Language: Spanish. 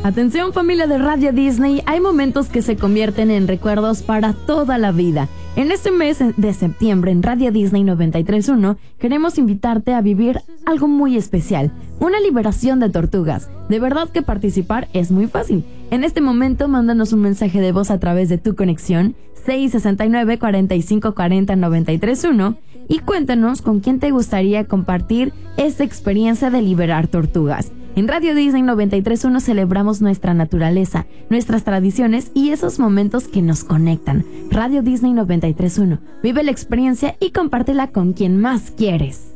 Atención familia de Radio Disney, hay momentos que se convierten en recuerdos para toda la vida. En este mes de septiembre en Radio Disney 93.1 queremos invitarte a vivir algo muy especial, una liberación de tortugas. De verdad que participar es muy fácil. En este momento mándanos un mensaje de voz a través de tu conexión 669-4540-931 y cuéntanos con quién te gustaría compartir esta experiencia de liberar tortugas. En Radio Disney 93.1 celebramos nuestra naturaleza, nuestras tradiciones y esos momentos que nos conectan. Radio Disney 93.1. Vive la experiencia y compártela con quien más quieres.